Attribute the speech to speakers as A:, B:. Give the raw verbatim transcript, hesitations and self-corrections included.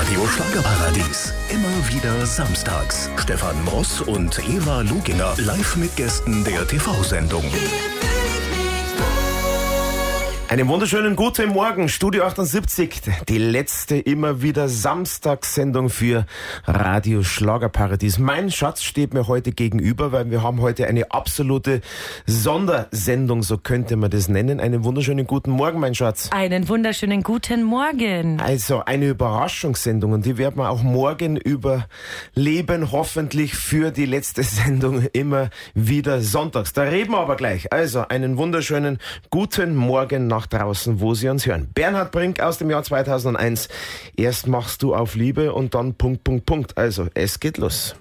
A: Radio Schlagerparadies. Immer wieder samstags. Stefan Ross und Eva Luginger live mit Gästen der T V-Sendung.
B: Einen wunderschönen guten Morgen, Studio achtundsiebzig, die letzte immer wieder Samstagssendung für Radio Schlagerparadies. Mein Schatz steht mir heute gegenüber, weil wir haben heute eine absolute Sondersendung, so könnte man das nennen. Einen wunderschönen guten Morgen, mein Schatz.
C: Einen wunderschönen guten Morgen.
B: Also eine Überraschungssendung und die werden wir auch morgen überleben, hoffentlich für die letzte Sendung immer wieder sonntags. Da reden wir aber gleich. Also einen wunderschönen guten Morgen nach draußen, wo Sie uns hören. Bernhard Brink aus dem Jahr zweitausendeins. Erst machst du auf Liebe und dann Punkt, Punkt, Punkt. Also, es geht los.